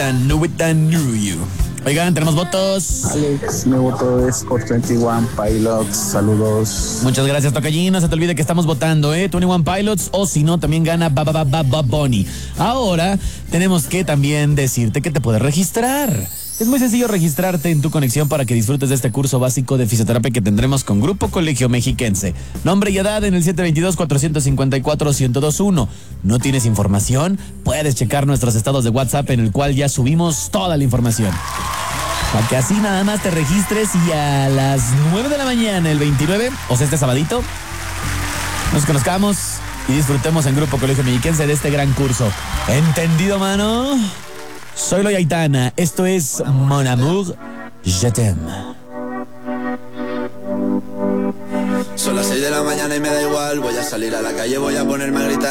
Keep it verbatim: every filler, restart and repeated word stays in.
Know It and Knew You. Oigan, tenemos votos. Alex, mi voto es por veintiuno Pilots. Saludos. Muchas gracias, Tocallín. No se te olvide que estamos votando, ¿eh? veintiuno Pilots, o si no, también gana Bad Bunny. Ahora, tenemos que también decirte que te puedes registrar. Es muy sencillo registrarte en tu conexión para que disfrutes de este curso básico de fisioterapia que tendremos con Grupo Colegio Mexiquense. Nombre y edad en el siete dos dos, cuatro cinco cuatro, uno cero dos uno. ¿No tienes información? Puedes checar nuestros estados de WhatsApp en el cual ya subimos toda la información. Para que así nada más te registres y a las nueve de la mañana, el veintinueve, o sea, este sabadito, nos conozcamos y disfrutemos en Grupo Colegio Mexiquense de este gran curso. ¿Entendido, mano? Soy Loy Aitana, esto es Mon Amour, Je t'aime. Son las seis de la mañana y me da igual, voy a salir a la calle, voy a ponerme a gritar.